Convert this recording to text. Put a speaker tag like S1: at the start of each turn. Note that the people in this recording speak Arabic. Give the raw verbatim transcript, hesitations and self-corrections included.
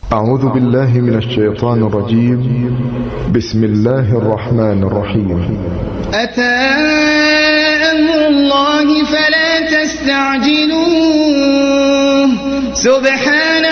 S1: أعوذ بالله من الشيطان الرجيم. بسم الله الرحمن الرحيم.
S2: أتى أمر الله فلا تستعجلوه سبحانه